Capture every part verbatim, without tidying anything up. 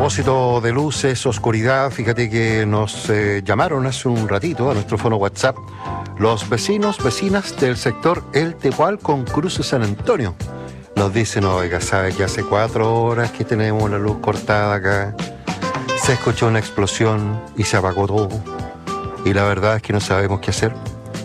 propósito de luces, oscuridad, fíjate que nos eh, llamaron hace un ratito a nuestro fono WhatsApp los vecinos, vecinas del sector El Tepual con Cruce San Antonio. Nos dicen, oiga, sabe que hace cuatro horas que tenemos la luz cortada acá, se escuchó una explosión y se apagó todo. Y la verdad es que no sabemos qué hacer.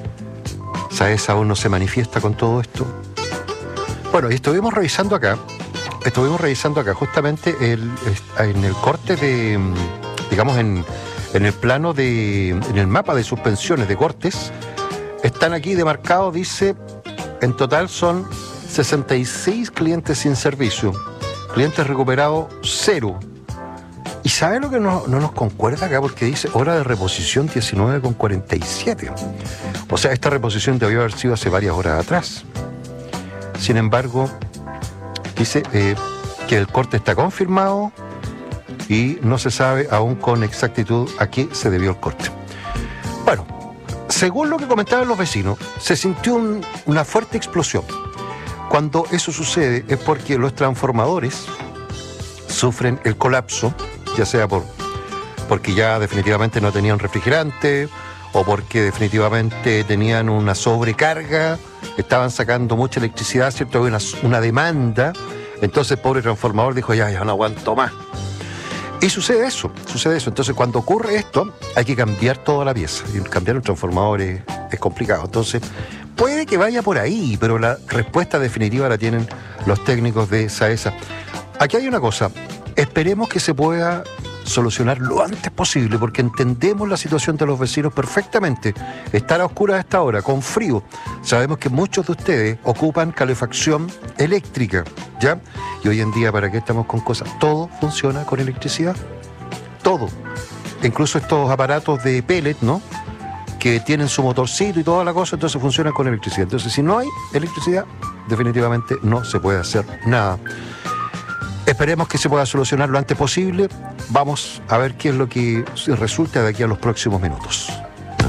SAESA aún no se manifiesta con todo esto. Bueno, y estuvimos revisando acá, estuvimos revisando acá justamente el, en el corte de, digamos, en, en el plano de, en el mapa de suspensiones de cortes, están aquí demarcados, dice, en total son sesenta y seis clientes sin servicio, clientes recuperados, cero. ¿Y sabe lo que no, no nos concuerda acá? Porque dice hora de reposición diecinueve con cuarenta y siete. O sea, esta reposición debió haber sido hace varias horas atrás. Sin embargo, dice eh, que el corte está confirmado y no se sabe aún con exactitud a qué se debió el corte. Bueno, según lo que comentaban los vecinos, se sintió un, una fuerte explosión. Cuando eso sucede es porque los transformadores sufren el colapso, ya sea por porque ya definitivamente no tenían refrigerante o porque definitivamente tenían una sobrecarga, estaban sacando mucha electricidad, ¿cierto? Había una, una demanda, entonces el pobre transformador dijo, ya, ya no aguanto más. Y sucede eso, sucede eso. Entonces cuando ocurre esto, hay que cambiar toda la pieza. Y cambiar un transformador es, es complicado. Entonces, puede que vaya por ahí, pero la respuesta definitiva la tienen los técnicos de SAESA. Aquí hay una cosa, esperemos que se pueda solucionar lo antes posible, porque entendemos la situación de los vecinos perfectamente. Estar a oscuras a esta hora, con frío. Sabemos que muchos de ustedes ocupan calefacción eléctrica, ¿ya? Y hoy en día, ¿para qué estamos con cosas? Todo funciona con electricidad. Todo. Incluso estos aparatos de pellet, ¿no? Que tienen su motorcito y toda la cosa, entonces funcionan con electricidad. Entonces, si no hay electricidad, definitivamente no se puede hacer nada. Esperemos que se pueda solucionar lo antes posible. Vamos a ver qué es lo que resulta de aquí a los próximos minutos.